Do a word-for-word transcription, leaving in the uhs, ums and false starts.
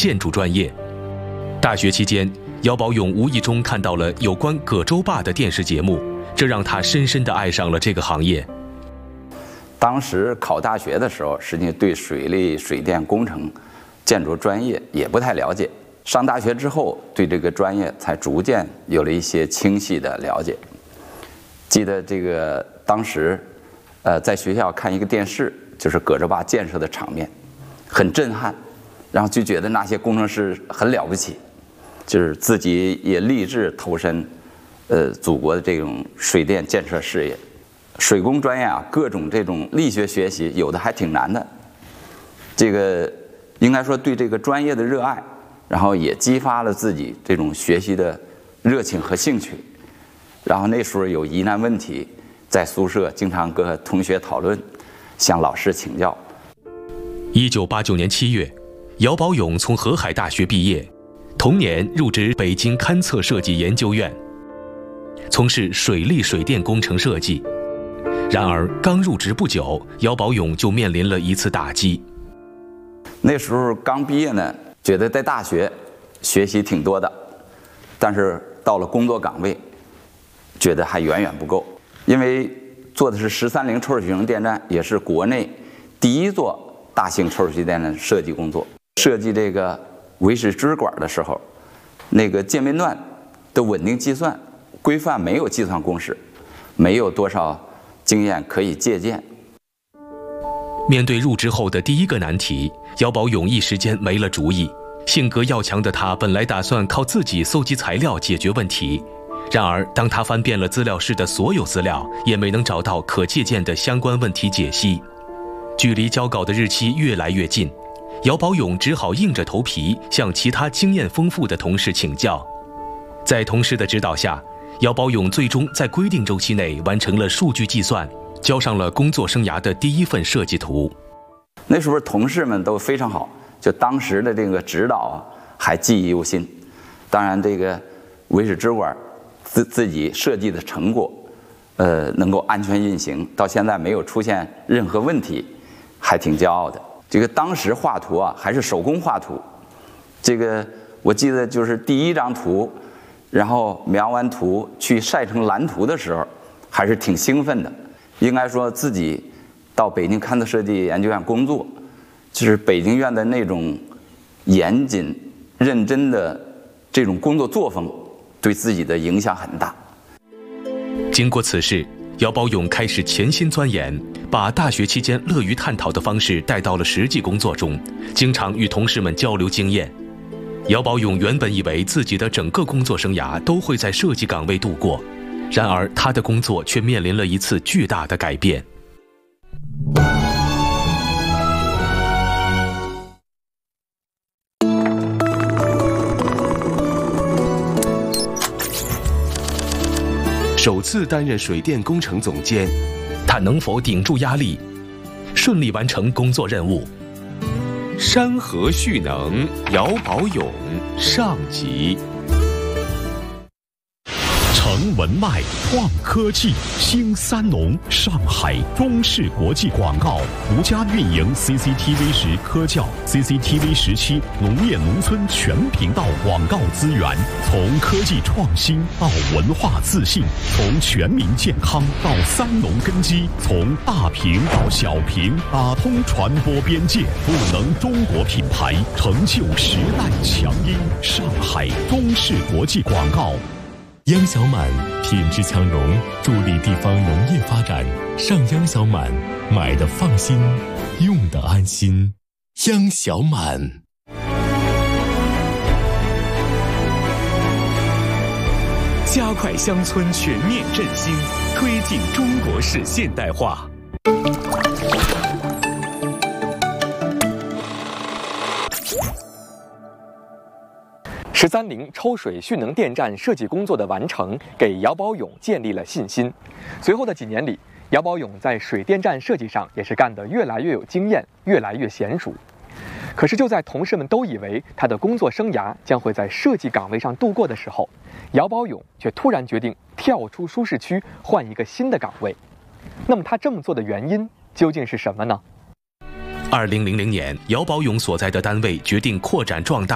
建筑专业。大学期间，姚宝永无意中看到了有关葛洲坝的电视节目，这让他深深地爱上了这个行业。 当时考大学的时候，实际上对水利、水电工程、建筑专业也不太了解。上大学之后，对这个专业才逐渐有了一些清晰的了解。记得这个当时，呃，在学校看一个电视，就是葛洲坝建设的场面，很震撼，然后就觉得那些工程师很了不起，就是自己也立志投身，呃，祖国的这种水电建设事业。水工专业啊，各种这种力学学习，有的还挺难的。这个应该说对这个专业的热爱，然后也激发了自己这种学习的热情和兴趣。然后那时候有疑难问题，在宿舍经常跟同学讨论，向老师请教。 一九八九年七月，姚宝永从河海大学毕业，同年入职北京勘测设计研究院，从事水利水电工程设计。然而刚入职不久，姚宝永就面临了一次打击。 那时候刚毕业呢，觉得在大学学习挺多的，但是到了工作岗位，觉得还远远不够。因为做的是十三陵抽水蓄能电站，也是国内第一座大型抽水蓄电站设计工作。设计这个维氏支管的时候，那个渐变段的稳定计算规范没有计算公式，没有多少经验可以借鉴。 面对入职后的第一个难题，姚宝永一时间没了主意。性格要强的他本来打算靠自己搜集材料解决问题，然而当他翻遍了资料室的所有资料，也没能找到可借鉴的相关问题解析。距离交稿的日期越来越近，姚宝永只好硬着头皮向其他经验丰富的同事请教。在同事的指导下，姚宝永最终在规定周期内完成了数据计算，交上了工作生涯的第一份设计图。 那时候同事们都非常好，就当时的这个指导啊，还记忆犹新。当然，这个维氏支管自自己设计的成果，呃，能够安全运行，到现在没有出现任何问题，还挺骄傲的。这个当时画图啊，还是手工画图。这个我记得就是第一张图，然后描完图去晒成蓝图的时候，还是挺兴奋的。应该说自己到北京勘测设计研究院工作，就是北京院的那种严谨认真的这种工作作风，对自己的影响很大。 经过此事，姚宝永开始潜心钻研，把大学期间乐于探讨的方式带到了实际工作中，经常与同事们交流经验。姚宝永原本以为自己的整个工作生涯都会在设计岗位度过，然而他的工作却面临了一次巨大的改变。 首次担任水电工程总监， 他能否顶住压力，顺利完成工作任务？ 山河蓄能，姚宝永上集。成文脉创科技，兴三农，上海中视国际广告独家运营 C C T V 十科教 C C T V 十七农业农村全频道广告资源，从科技创新到文化自信，从全民健康到三农根基，从大屏到小屏，打通传播边界，赋能中国品牌，成就时代强音。上海中视国际广告。 央小满品质强融，助力地方农业发展。上央小满，买的放心，用的安心。央小满。 加快乡村全面振兴，推进中国式现代化。十三陵抽水蓄能电站设计工作的完成，给姚宝永建立了信心。随后的几年里，姚宝永在水电站设计上也是干得越来越有经验，越来越娴熟。可是就在同事们都以为他的工作生涯将会在设计岗位上度过的时候，姚宝永却突然决定跳出舒适区，换一个新的岗位。那么他这么做的原因究竟是什么呢？ 二零零零年，姚宝永所在的单位决定扩展壮大